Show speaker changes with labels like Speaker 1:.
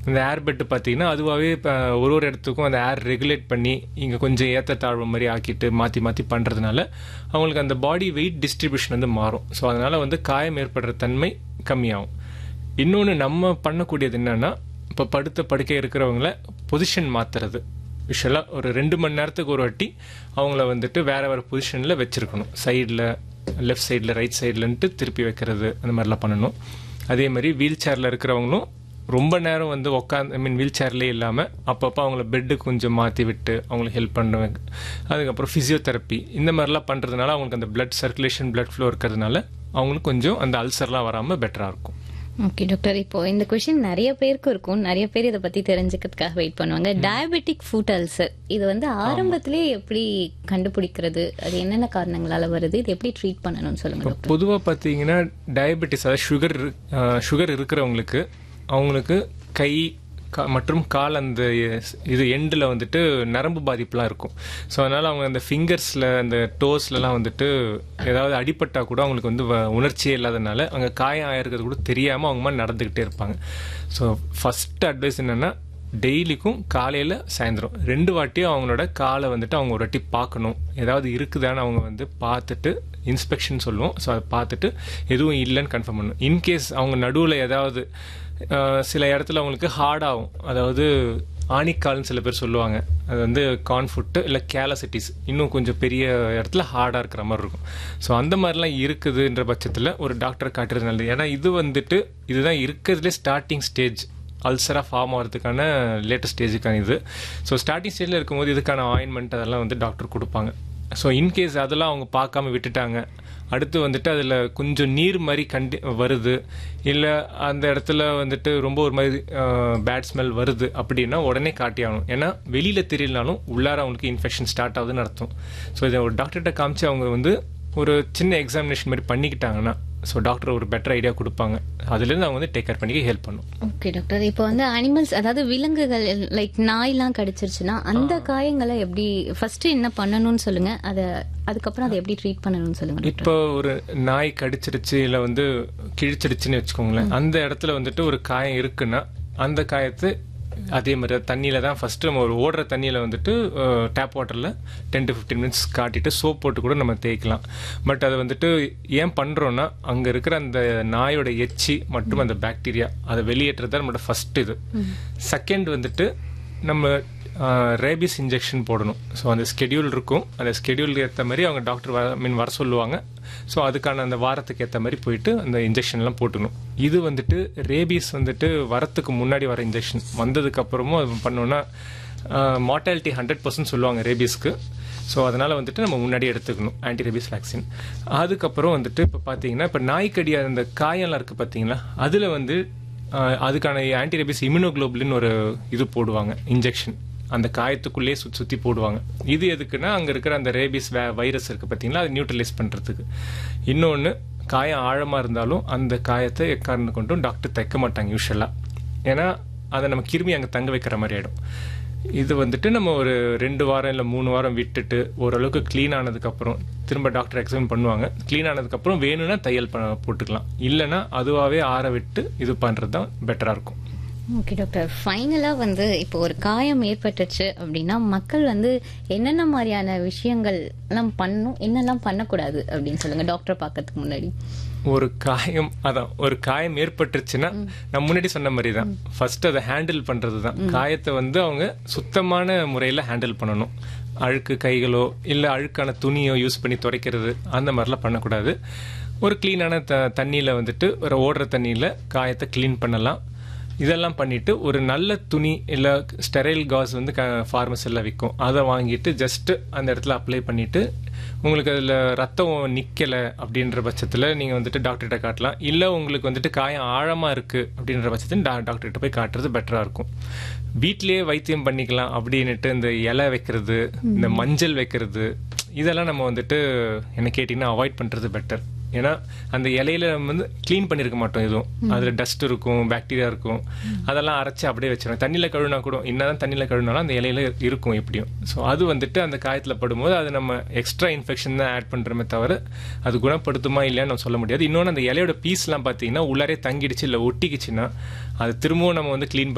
Speaker 1: இந்த ஏர் பெட் பார்த்தீங்கன்னா அதுவாகவே இப்போ ஒரு இடத்துக்கும் அந்த ஏர் ரெகுலேட் பண்ணி இங்கே கொஞ்சம் ஏற்ற தாழ்வு மாதிரி ஆக்கிட்டு மாற்றி மாற்றி பண்ணுறதுனால அவங்களுக்கு அந்த பாடி வெயிட் டிஸ்ட்ரிபியூஷன் வந்து மாறும். ஸோ அதனால் வந்து காயம் ஏற்படுற தன்மை கம்மியாகும். இன்னொன்று நம்ம பண்ணக்கூடியது என்னென்னா, இப்போ படுத்த படுக்கை இருக்கிறவங்கள பொசிஷன் மாற்றுறது. யூஸ்வலாக ஒரு 2 மணி நேரத்துக்கு ஒரு வாட்டி அவங்கள வந்துட்டு வேறு பொசிஷனில் வச்சுருக்கணும். சைடில், லெஃப்ட் சைடில், ரைட் சைட்லன்ட்டு திருப்பி வைக்கிறது, அந்த மாதிரிலாம் பண்ணணும். அதே மாதிரி வீல் சேரில் இருக்கிறவங்களும் ரொம்ப நேரம் வந்து வீல் சேர்லேயே இல்லாமல் அப்பப்போ அவங்கள பெட்டு கொஞ்சம் மாற்றி விட்டு அவங்களுக்கு ஹெல்ப் பண்ணுவேன். அதுக்கப்புறம் ஃபிசியோதெரப்பி இந்த மாதிரிலாம் பண்ணுறதுனால அவங்களுக்கு அந்த பிளட் சர்க்குலேஷன், பிளட் ஃப்ளோ இருக்கிறதுனால அவங்களுக்கு கொஞ்சம் அந்த அல்சர்லாம் வராமல் பெட்டராக இருக்கும்.
Speaker 2: ஓகே டாக்டர், இப்போ இந்த கொஸ்டின் நிறைய பேருக்கு இருக்கும். நிறைய பேர் இதை பத்தி தெரிஞ்சுக்கிறதுக்காக வெயிட் பண்ணுவாங்க. டயபெட்டிக் ஃபுட் அல்சர் இது வந்து ஆரம்பத்திலே எப்படி கண்டுபிடிக்கிறது, அது என்னென்ன காரணங்களால வருது, இது எப்படி ட்ரீட் பண்ணணும்னு சொல்லுங்க டாக்டர்.
Speaker 1: பொதுவாக பார்த்தீங்கன்னா டயபெட்டிஸ், அதாவது சுகர் இருக்கிறவங்களுக்கு அவங்களுக்கு கை மற்றும் கால் அந்த இது எண்டில் வந்துட்டு நரம்பு பாதிப்புலாம் இருக்கும். ஸோ அதனால் அவங்க அந்த ஃபிங்கர்ஸில், அந்த டோஸ்லலாம் வந்துட்டு ஏதாவது அடிபட்டால் கூட அவங்களுக்கு வந்து உணர்ச்சியே இல்லாதனால அங்கே காயம் ஆயிருக்கிறது கூட தெரியாமல் அவங்க மாதிரி நடந்துக்கிட்டே இருப்பாங்க. ஸோ ஃபஸ்ட்டு அட்வைஸ் என்னென்னா, டெய்லிக்கும் காலையில் சாயந்தரம் 2 வாட்டியும் அவங்களோட காலை வந்துட்டு அவங்க ஒரு வாட்டி பார்க்கணும். ஏதாவது இருக்குதான்னு அவங்க வந்து பார்த்துட்டு இன்ஸ்பெக்ஷன் சொல்லுவோம். ஸோ அதை பார்த்துட்டு எதுவும் இல்லைன்னு கன்ஃபார்ம் பண்ணணும். இன்கேஸ் அவங்க நடுவில் ஏதாவது சில இடத்துல அவங்களுக்கு ஹார்டாகும், அதாவது ஆணிக்கால்னு சில பேர் சொல்லுவாங்க, அது வந்து கான்ஃபுட்டு இல்லை கேலசிட்டிஸ் இன்னும் கொஞ்சம் பெரிய இடத்துல ஹார்டாக இருக்கிற மாதிரி இருக்கும். ஸோ அந்த மாதிரிலாம் இருக்குதுன்ற பட்சத்தில் ஒரு டாக்டரை காட்டுறது நல்லது. ஏன்னா இது வந்துட்டு இதுதான் இருக்கிறதுலே ஸ்டார்டிங் ஸ்டேஜ், அல்சராக ஃபார்ம் ஆகிறதுக்கான லேட்டஸ்ட் ஸ்டேஜுக்கான இது. ஸோ ஸ்டார்டிங் ஸ்டேஜில் இருக்கும்போது இதுக்கான ஆயின்மெண்ட் அதெல்லாம் வந்து டாக்டர் கொடுப்பாங்க. ஸோ இன்கேஸ் அதெல்லாம் அவங்க பார்க்காம விட்டுட்டாங்க, அடுத்து வந்துட்டு அதில் கொஞ்சம் நீர் மாதிரி வருது, இல்லை அந்த இடத்துல வந்துட்டு ரொம்ப ஒரு மாதிரி பேட் ஸ்மெல் வருது அப்படின்னா உடனே காட்டி ஆகணும். ஏன்னா வெளியில் தெரியலனாலும் உள்ளார அவங்களுக்கு இன்ஃபெக்ஷன் ஸ்டார்ட் ஆகுதுன்னு அர்த்தம். ஸோ இதை ஒரு டாக்டர்கிட்ட காமிச்சு அவங்க வந்து ஒரு சின்ன எக்ஸாமினேஷன் மாதிரி பண்ணிக்கிட்டாங்கன்னா ஸோ டாக்டர் ஒரு பெட்டர் ஐடியா கொடுப்பாங்க. அதுலேருந்து அவங்க வந்து டேக் கேர் பண்ணிக்க ஹெல்ப் பண்ணும்.
Speaker 2: ஓகே டாக்டர், இப்போ வந்து அனிமல்ஸ், அதாவது விலங்குகள் லைக் நாய்லாம் கடிச்சிருச்சுன்னா அந்த காயங்களை எப்படி ஃபர்ஸ்ட் என்ன பண்ணணும்னு சொல்லுங்க, அதுக்கப்புறம் அதை எப்படி ட்ரீட் பண்ணணும்னு சொல்லுங்க.
Speaker 1: இப்போ ஒரு நாய் கடிச்சிருச்சு இல்லை வந்து கிழிச்சிருச்சுன்னு வச்சுக்கோங்களேன், அந்த இடத்துல வந்துட்டு ஒரு காயம் இருக்குன்னா அந்த காயத்தை அதே மாதிரி தண்ணியில் தான் ஃபஸ்ட்டு நம்ம ஒரு ஓடுற தண்ணியில் வந்துட்டு டேப் வாட்டரில் 10 to 15 minutes காட்டிட்டு சோப் போட்டு கூட நம்ம தேய்க்கலாம். பட் அதை வந்துட்டு ஏன் பண்ணுறோன்னா, அங்கே இருக்கிற அந்த நாயோட எச்சி மற்றும் அந்த பாக்டீரியா அதை வெளியேற்றுறது தான் நம்மளோட ஃபஸ்ட்டு இது. செகண்ட் வந்துட்டு நம்ம ரேபிஸ் இன்ஜெக்ஷன் போடணும். ஸோ அந்த ஸ்கெடியூல் இருக்கும், அந்த ஸ்கெடியூலுக்கு ஏற்ற மாதிரி அவங்க டாக்டர் வர சொல்லுவாங்க. ஸோ அதுக்கான அந்த வாரத்துக்கு ஏற்ற மாதிரி போயிட்டு அந்த இன்ஜெக்ஷன்லாம் போட்டுக்கணும். இது வந்துட்டு ரேபிஸ் வந்துட்டு வரத்துக்கு முன்னாடி வர இன்ஜெக்ஷன், வந்ததுக்கப்புறமும் அது பண்ணோன்னா மார்டாலிட்டி 100% சொல்லுவாங்க ரேபிஸ்க்கு. ஸோ அதனால் வந்துட்டு நம்ம முன்னாடி எடுத்துக்கணும் ஆன்டி ரேபிஸ் வேக்சின். அதுக்கப்புறம் வந்துட்டு இப்போ பார்த்தீங்கன்னா, இப்போ நாய்க்கடியா அந்த காயெல்லாம் இருக்குது பார்த்தீங்களா, அதில் வந்து அதுக்கான ஆன்டி ரேபிஸ் இம்யூனோகுளோபுலின் ஒரு இது போடுவாங்க, இன்ஜெக்ஷன் அந்த காயத்துக்குள்ளேயே சுற்றி போடுவாங்க. இது எதுக்குன்னா, அங்கே இருக்கிற அந்த ரேபிஸ் வைரஸ் இருக்குது பார்த்தீங்களா, அதை நியூட்ரலைஸ் பண்ணுறதுக்கு. இன்னொன்று, காயம் ஆழமாக இருந்தாலும் அந்த காயத்தை எக்காரணம் கொண்டும் டாக்டர் தைக்க மாட்டாங்க யூஸ்வலாக. ஏன்னா அதை நம்ம கிருமி அங்கே தங்க வைக்கிற மாதிரி ஆகிடும். இது வந்துட்டு நம்ம ஒரு 2 வாரம் இல்லை 3 வாரம் விட்டுட்டு ஓரளவுக்கு க்ளீன் ஆனதுக்கப்புறம் திரும்ப டாக்டர் எக்ஸாமின் பண்ணுவாங்க. க்ளீன் ஆனதுக்கப்புறம் வேணும்னா தையல் போட்டுக்கலாம், இல்லைன்னா அதுவாகவே ஆற விட்டு இது பண்ணுறது தான் பெட்டராக இருக்கும்.
Speaker 2: ஓகே டாக்டர், ஃபைனலா வந்து இப்போ ஒரு காயம் ஏற்பட்டுச்சு அப்படின்னா மக்கள் வந்து என்னென்ன மாதிரியான விஷயங்கள் எல்லாம் பண்ணணும், என்னெல்லாம் பண்ணக்கூடாது அப்படின்னு சொல்லுங்க டாக்டர் பார்க்கறதுக்கு முன்னாடி.
Speaker 1: ஒரு காயம் ஏற்பட்டுருச்சுன்னா நான் முன்னாடி சொன்ன மாதிரி தான் ஃபர்ஸ்ட் அதை ஹேண்டில் பண்றது தான். காயத்தை வந்து அவங்க சுத்தமான முறையில் ஹேண்டில் பண்ணணும். அழுக்கு கைகளோ இல்லை அழுக்கான துணியோ யூஸ் பண்ணி துடைக்கிறது அந்த மாதிரிலாம் பண்ணக்கூடாது. ஒரு கிளீனான தண்ணியில் வந்துட்டு ஒரு ஓடுற தண்ணியில் காயத்தை கிளீன் பண்ணலாம். இதெல்லாம் பண்ணிட்டு ஒரு நல்ல துணி இல்லை ஸ்டெரைல் காஸ் வந்து ஃபார்மசியில் விற்கும், அதை வாங்கிட்டு ஜஸ்ட் அந்த இடத்துல அப்ளை பண்ணிட்டு, உங்களுக்கு அதில் ரத்தம் நிற்கலை அப்படின்ற பட்சத்தில் நீங்கள் வந்துட்டு டாக்டர்கிட்ட காட்டலாம். இல்லை உங்களுக்கு வந்துட்டு காயம் ஆழமாக இருக்குது அப்படின்ற பட்சத்தில் டாக்டர்கிட்ட போய் காட்டுறது பெட்டராக இருக்கும். வீட்டிலேயே வைத்தியம் பண்ணிக்கலாம் அப்படின்ட்டு இந்த இலை வைக்கிறது, இந்த மஞ்சள் வைக்கிறது, இதெல்லாம் நம்ம வந்துட்டு என்ன கேட்டிங்கன்னா அவாய்ட் பண்ணுறது பெட்டர். ஏன்னா அந்த இலையில நம்ம வந்து கிளீன் பண்ணியிருக்க மாட்டோம், எதுவும் அதில் டஸ்ட் இருக்கும், பாக்டீரியா இருக்கும், அதெல்லாம் அரைச்சி அப்படியே வச்சிடும். தண்ணியில் கழுவினா கூட, என்னதான் தண்ணியில் கழுவினாலும் அந்த இலையில இருக்கும் எப்படியும். ஸோ அது வந்துட்டு அந்த காயத்தில் படும்போது அது நம்ம எக்ஸ்ட்ரா இன்ஃபெக்ஷன் தான் ஆட் பண்ணுறமே தவிர அது குணப்படுத்துமா இல்லையான்னு நம்ம சொல்ல முடியாது. இன்னொன்று, அந்த இலையோட பீஸ்லாம் பார்த்தீங்கன்னா உள்ளாரே தங்கிடுச்சு இல்லை ஒட்டிக்குச்சுன்னா அது திரும்பவும் நம்ம வந்து கிளீன்